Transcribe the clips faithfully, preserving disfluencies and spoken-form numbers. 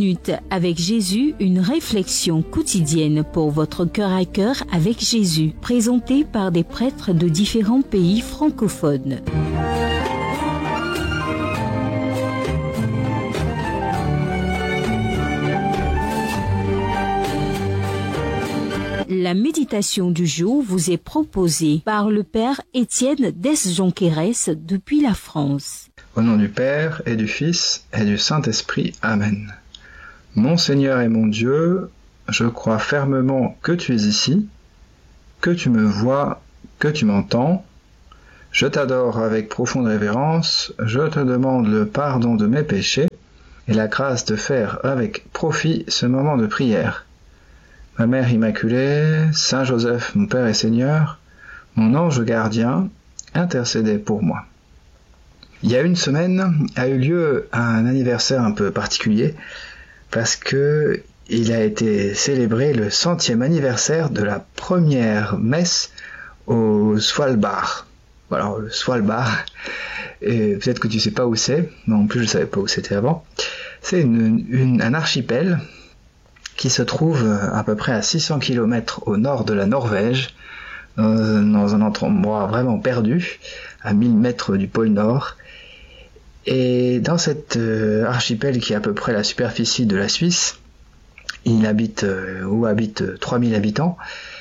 minutes avec Jésus, une réflexion quotidienne pour votre cœur à cœur avec Jésus, présentée par des prêtres de différents pays francophones. La méditation du jour vous est proposée par le Père Étienne Desjonquérès depuis la France. Au nom du Père et du Fils et du Saint-Esprit. Amen. Mon Seigneur et mon Dieu, je crois fermement que tu es ici, que tu me vois, que tu m'entends. Je t'adore avec profonde révérence, je te demande le pardon de mes péchés et la grâce de faire avec profit ce moment de prière. Ma Mère Immaculée, Saint Joseph, mon Père et Seigneur, mon ange gardien, intercédez pour moi. Il y a une semaine a eu lieu un anniversaire un peu particulier parce que il a été célébré le centième anniversaire de la première messe au Svalbard. Alors le Svalbard, et peut-être que tu sais pas où c'est, non en plus je savais pas où c'était avant. C'est une, une, un archipel qui se trouve à peu près à six cents kilomètres au nord de la Norvège, dans un endroit vraiment perdu, à mille mètres du pôle Nord. Et dans cet archipel qui est à peu près la superficie de la Suisse, il habite où habitent trois mille habitants.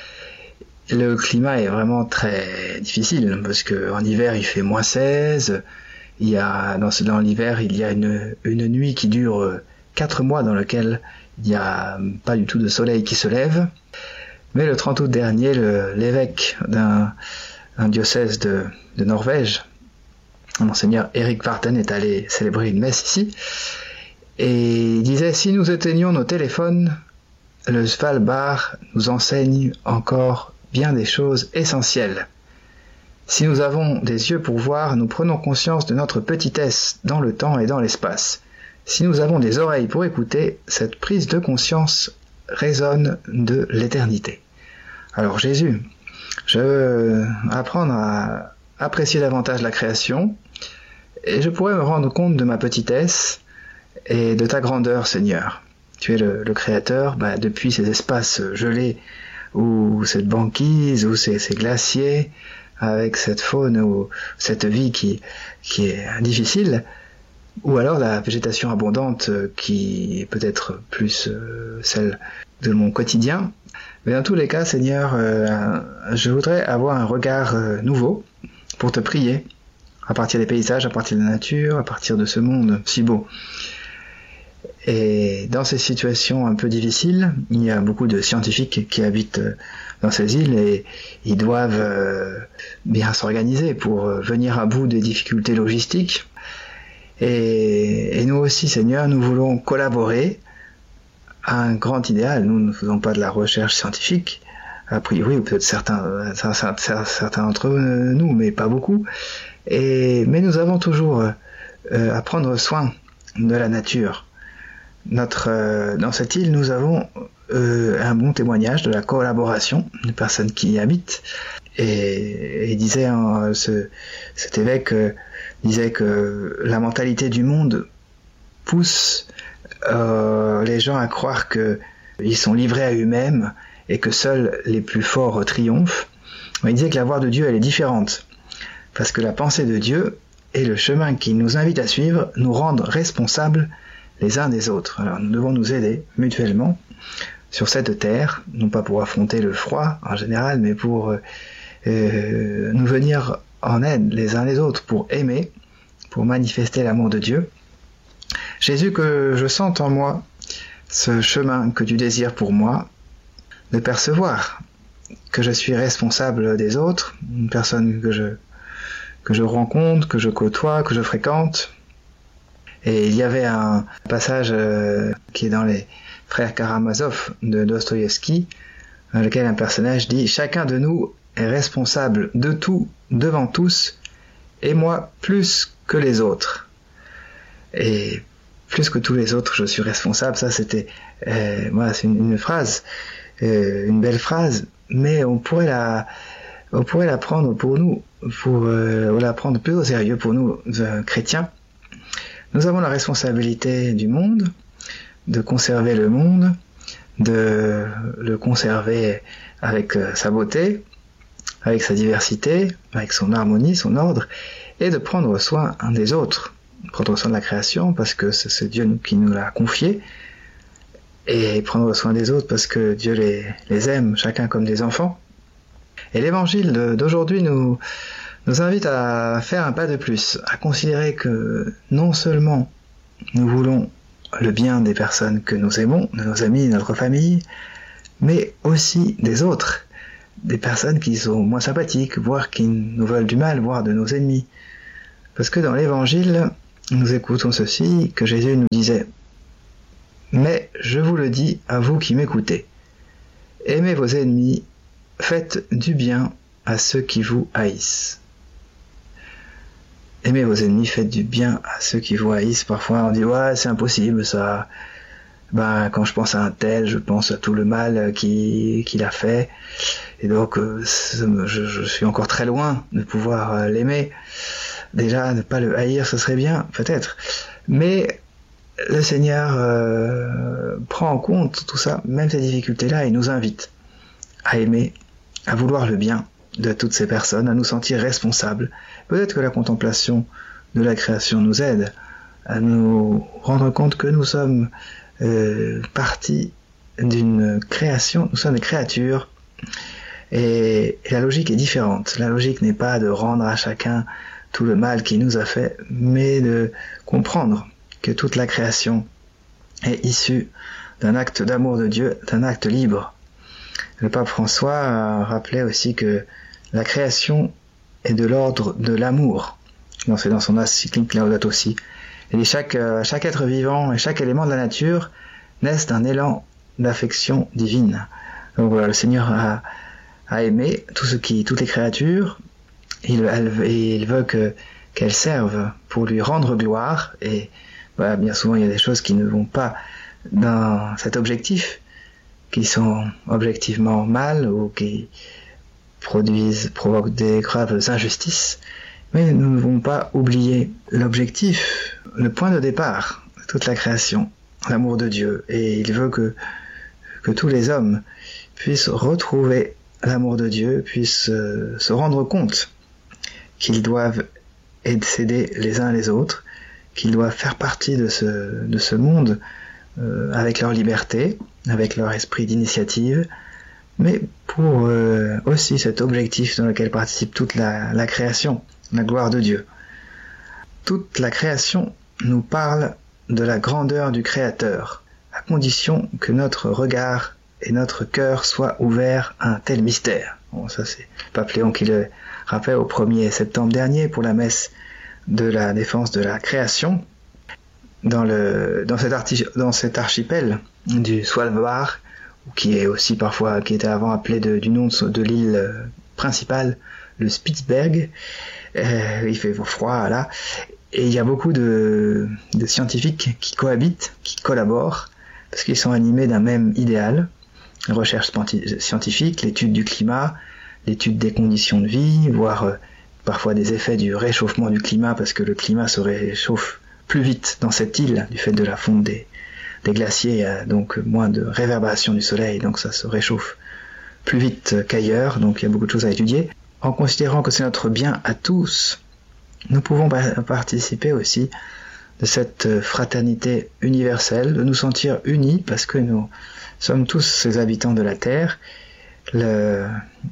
Le climat est vraiment très difficile parce que en hiver il fait moins seize. Il y a dans, dans l'hiver il y a une, une nuit qui dure quatre mois dans laquelle il n'y a pas du tout de soleil qui se lève. Mais le trente août dernier, le, l'évêque d'un un diocèse de, de Norvège, Monseigneur Erik Varden, est allé célébrer une messe ici. Et il disait, si nous éteignions nos téléphones, le Svalbard nous enseigne encore bien des choses essentielles. Si nous avons des yeux pour voir, nous prenons conscience de notre petitesse dans le temps et dans l'espace. Si nous avons des oreilles pour écouter, cette prise de conscience résonne de l'éternité. Alors Jésus, je veux apprendre à apprécier davantage la création et je pourrais me rendre compte de ma petitesse et de ta grandeur, Seigneur. Tu es le, le Créateur, bah, depuis ces espaces gelés ou cette banquise ou ces, ces glaciers avec cette faune ou cette vie qui, qui est difficile. Ou alors la végétation abondante qui est peut-être plus euh, celle de mon quotidien. Mais dans tous les cas, Seigneur, euh, je voudrais avoir un regard euh, nouveau pour te prier, à partir des paysages, à partir de la nature, à partir de ce monde si beau. Et dans ces situations un peu difficiles, il y a beaucoup de scientifiques qui habitent dans ces îles et ils doivent euh, bien s'organiser pour venir à bout des difficultés logistiques. Et, et nous aussi, Seigneur, nous voulons collaborer à un grand idéal. Nous ne faisons pas de la recherche scientifique, a priori, ou peut-être certains, certains, certains d'entre nous, mais pas beaucoup. Et, mais nous avons toujours euh, à prendre soin de la nature. Notre, euh, dans cette île, nous avons euh, un bon témoignage de la collaboration des personnes qui y habitent. Et, et disait hein, ce, cet évêque euh, disait que la mentalité du monde pousse euh, les gens à croire qu'ils sont livrés à eux-mêmes et que seuls les plus forts triomphent. Il disait que la voie de Dieu elle est différente parce que la pensée de Dieu et le chemin qu'il nous invite à suivre nous rendent responsables les uns des autres. Alors nous devons nous aider mutuellement sur cette terre, non pas pour affronter le froid en général, mais pour euh, euh, nous venir en aide les uns les autres, pour aimer, pour manifester l'amour de Dieu. Jésus, que je sente en moi ce chemin que tu désires pour moi, de percevoir que je suis responsable des autres, une personne que je, que je rencontre, que je côtoie, que je fréquente. Et il y avait un passage euh, qui est dans les Frères Karamazov de Dostoïevski, dans lequel un personnage dit « Chacun de nous est responsable de tout, devant tous, et moi plus que les autres. » Et plus que tous les autres, je suis responsable. Ça, c'était, euh, voilà, c'est une, une phrase, euh, une belle phrase, mais on pourrait la, on pourrait la prendre pour nous, pour euh, la prendre plus au sérieux pour nous, euh, chrétiens. Nous avons la responsabilité du monde, de conserver le monde, de le conserver avec sa beauté, avec sa diversité, avec son harmonie, son ordre, et de prendre soin des autres, prendre soin de la création parce que c'est Dieu qui nous l'a confié, et prendre soin des autres parce que Dieu les, les aime, chacun comme des enfants. Et l'évangile d'aujourd'hui nous, nous invite à faire un pas de plus, à considérer que non seulement nous voulons le bien des personnes que nous aimons, de nos amis, de notre famille, mais aussi des autres, des personnes qui sont moins sympathiques, voire qui nous veulent du mal, voire de nos ennemis. Parce que dans l'évangile, nous écoutons ceci, que Jésus nous disait « Mais je vous le dis à vous qui m'écoutez, aimez vos ennemis, faites du bien à ceux qui vous haïssent. » Aimez vos ennemis, faites du bien à ceux qui vous haïssent. Parfois on dit « Ouais, c'est impossible ça. » Ben, quand je pense à un tel, je pense à tout le mal qu'il qu'il a fait. Et donc, je, je suis encore très loin de pouvoir l'aimer. Déjà, ne pas le haïr, ce serait bien, peut-être. Mais le Seigneur euh, prend en compte tout ça, même ces difficultés-là, et nous invite à aimer, à vouloir le bien de toutes ces personnes, à nous sentir responsables. Peut-être que la contemplation de la création nous aide à nous rendre compte que nous sommes euh, partie d'une création, nous sommes des créatures, et, et la logique est différente. La logique n'est pas de rendre à chacun tout le mal qu'il nous a fait, mais de comprendre que toute la création est issue d'un acte d'amour de Dieu, d'un acte libre. Le pape François rappelait aussi que la création est de l'ordre de l'amour. C'est dans son encyclique Laudato Si. Et chaque, chaque être vivant et chaque élément de la nature naissent d'un élan d'affection divine. Donc voilà, le Seigneur a, a aimé tout ce qui, toutes les créatures, il, elle, et il veut que, qu'elles servent pour lui rendre gloire, et voilà, bien souvent il y a des choses qui ne vont pas dans cet objectif, qui sont objectivement mal, ou qui produisent, provoquent des graves injustices, mais nous ne devons pas oublier l'objectif, le point de départ de toute la création, l'amour de Dieu, et il veut que, que tous les hommes puissent retrouver l'amour de Dieu, puissent euh, se rendre compte qu'ils doivent s'aider les uns les autres, qu'ils doivent faire partie de ce, de ce monde euh, avec leur liberté, avec leur esprit d'initiative, mais pour euh, aussi cet objectif dans lequel participe toute la, la création, la gloire de Dieu. Toute la création nous parle de la grandeur du Créateur, à condition que notre regard et notre cœur soient ouverts à un tel mystère. Bon, ça c'est Pape Léon qui le rappelle au premier septembre dernier pour la messe de la défense de la création. Dans, le, dans, cet, archi, dans cet archipel du Svalbard, qui est aussi parfois, qui était avant appelé de, du nom de, de l'île principale, le Spitzberg, euh, il fait froid là, et il y a beaucoup de, de scientifiques qui cohabitent, qui collaborent, parce qu'ils sont animés d'un même idéal, la recherche scientifique, l'étude du climat, l'étude des conditions de vie, voire euh, parfois des effets du réchauffement du climat, parce que le climat se réchauffe plus vite dans cette île du fait de la fonte des, des glaciers, il y a donc moins de réverbération du soleil, donc ça se réchauffe plus vite qu'ailleurs, donc il y a beaucoup de choses à étudier. En considérant que c'est notre bien à tous, nous pouvons participer aussi de cette fraternité universelle, de nous sentir unis, parce que nous sommes tous ces habitants de la Terre. Le,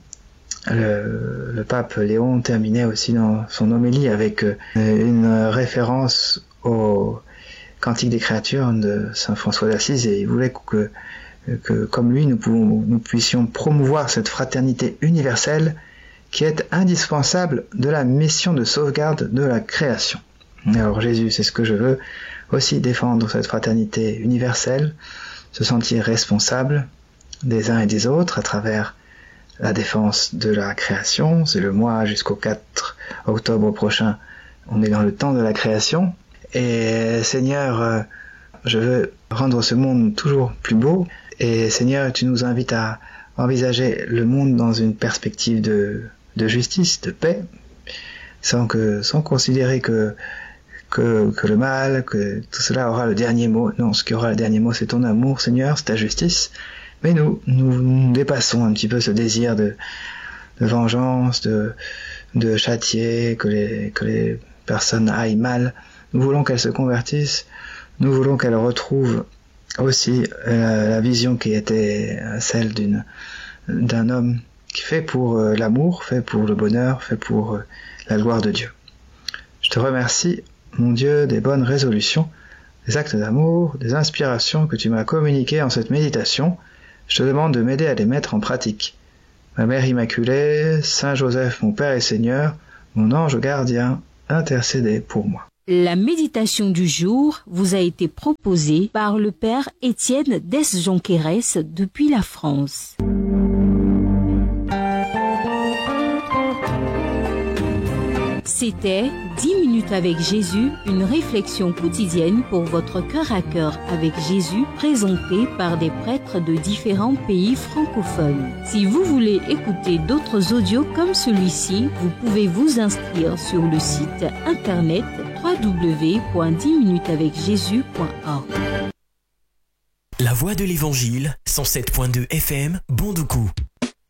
le, le pape Léon terminait aussi dans son homélie avec une référence au Cantique des créatures de Saint François d'Assise, et il voulait que, que comme lui, nous, pouvons, nous puissions promouvoir cette fraternité universelle qui est indispensable de la mission de sauvegarde de la création. Alors Jésus, c'est ce que je veux, aussi défendre cette fraternité universelle, se sentir responsable des uns et des autres à travers la défense de la création. C'est le mois jusqu'au quatre octobre prochain, on est dans le temps de la création. Et Seigneur, je veux rendre ce monde toujours plus beau. Et Seigneur, tu nous invites à envisager le monde dans une perspective de, de justice, de paix, sans que, sans considérer que que, que le mal, que tout cela aura le dernier mot. Non, ce qui aura le dernier mot, c'est ton amour, Seigneur, c'est ta justice. Mais nous, nous, nous dépassons un petit peu ce désir de, de vengeance, de, de châtier, que les, que les personnes aillent mal. Nous voulons qu'elles se convertissent. Nous voulons qu'elles retrouvent aussi euh, la vision qui était celle d'une, d'un homme qui fait pour euh, l'amour, fait pour le bonheur, fait pour euh, la gloire de Dieu. Je te remercie, mon Dieu, des bonnes résolutions, des actes d'amour, des inspirations que tu m'as communiquées en cette méditation. Je te demande de m'aider à les mettre en pratique. Ma Mère Immaculée, Saint Joseph, mon Père et Seigneur, mon ange gardien, intercédez pour moi. La méditation du jour vous a été proposée par le Père Étienne Dess-Jonquérès depuis la France. C'était dix minutes avec Jésus, une réflexion quotidienne pour votre cœur à cœur avec Jésus, présentée par des prêtres de différents pays francophones. Si vous voulez écouter d'autres audios comme celui-ci, vous pouvez vous inscrire sur le site internet w w w point dix minutes avec jésus point org. La voix de l'Évangile, cent sept point deux F M, Bondougou.